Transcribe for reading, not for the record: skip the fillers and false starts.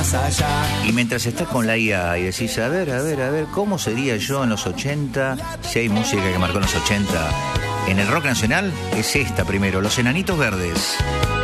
más allá. Y mientras estás con la IA y decís, a ver, ¿cómo sería yo en los 80? Si hay música que marcó en los 80 en el rock nacional, es esta primero, Los Enanitos Verdes.